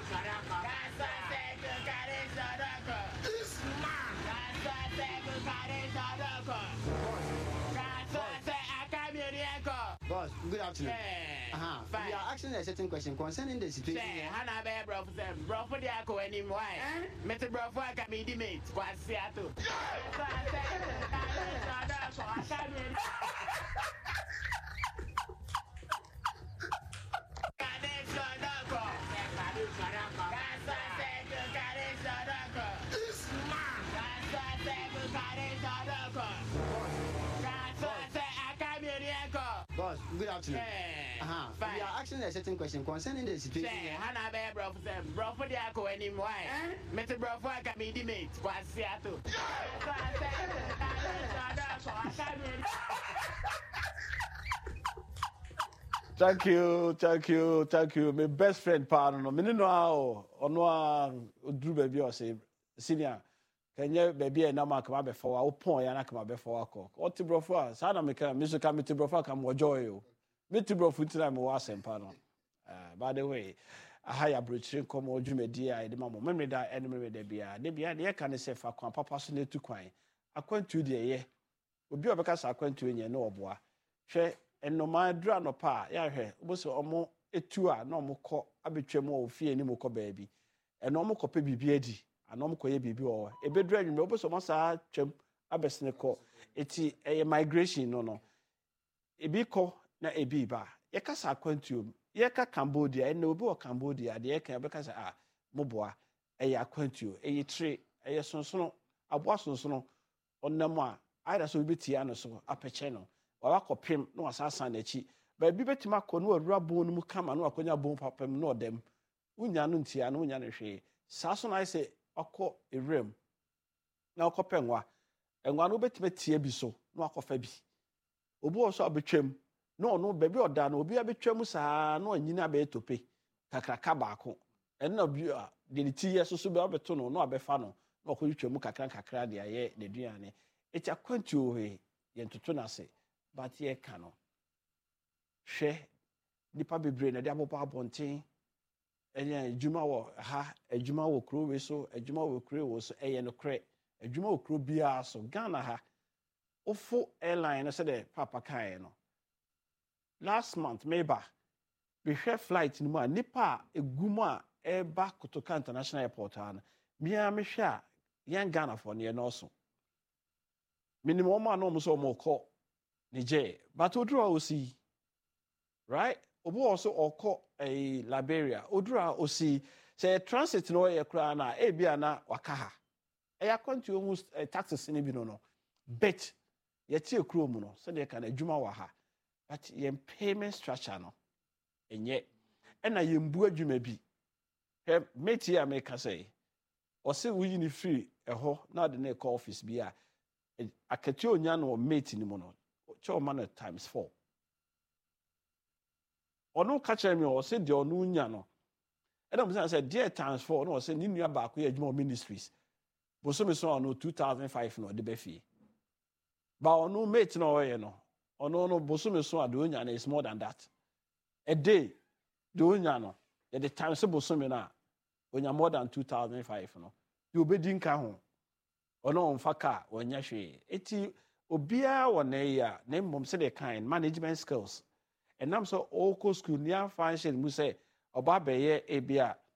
Boss, good afternoon. We are asking a certain question concerning the situation. Hana be bro for the ako anymore. Mete bro for aka be the mate kwa Seattle. Boss, good afternoon. We are asking a certain question concerning the situation. Hana be bro for the ako anymore. Mete bro for aka be the mate kwa Seattle. Thank you. My best friend, pardon. Me no how ono odru baby o say senior. Kenya baby na ma kama be for wa opon ya na kama be for wa ko. O ti brofo a sa na me ka me so ka me ti brofo ka mo joy o. Me ti brofo ti na me wa sem pardon. By the way, I hire bridge come odwumedi a de mamo. Me da enemy da bia. De bia de ka ne se fa kwan papa so na tu kwan. Akwantu de ye. Obi obeka sa akwantu enye na oboa. Hwe enoma dra no pa ya hwe oboso omo etu a na omo kọ abetwam o fie ni mo kọ baabi eno omo kọ pe bibi adi ana omo kọ ye bibi o ebedra nwume oboso mo sa twam abesene kọ eti migration no ebi kọ na ebi ba ye kasa akwantuom ye ka Cambodia eno obi o Cambodia de ye ka be kasa moboa akwantuo tre sonsono aboa sonsono onnam a aida so bi tia no so apeche no wakopem no asasa na chi ba bi betima kọ no awura bon mu kama no akonya bon papam no odem unya no ntia no unya no hwe saso na ise akọ ewrem na akọpenwa enwa no betima tie bi so no akọfa bi obu oso abetwam no ba bi oda no obi abetwam saa no anyina ba etope kakraka baako enna bi de ti yeso so be abeto no abefa no na akọyitwam kakra de aye ne duane eti akwantu ohe yentoto na se but ye kano hwe nipa bebre na de abopo abonten enya adwuma wo ha adwuma wo kro we so adwuma wo kro wo so eye no kre adwuma wo kro bia so Ghana ha ofo airline say the papa kan no last month maybe we hwe flight ni ma nipa egumu a eba Kotoka International Airport ana mia me hwe a yan Ghana for ne no so minimum ma no mo so mo ko Niger, but Odra Osi, right? Obo also oko a Liberia. Odra Osi say transit no aircrana, Ebiana Wakaha. I can't almost a taxes in Ibino, bet yet your crew mono, so they can a Juma Waha, but yen payment structure no, and yet, and I yimbu you may be. Mate here make us say, or say we need free a ho, not the neck office be a catio nyan or mate in the mono. Chow man times 4. Or no catch me or say the onu nya no. And I'm saying dear times 4 no say ni nua ba ko ye ministries. Boso me so no 2005 no de be fie. Ba onu mate no ye no. Ono no boso me so ade onya na is more than that. A day the onya no the times boso me na onya more than 2005 no. You be din ka ho. Ono onfa ka onya hwe. Eti obia wona ya na mmom se de kind management skills enam so all school near function mu say oba beye ebia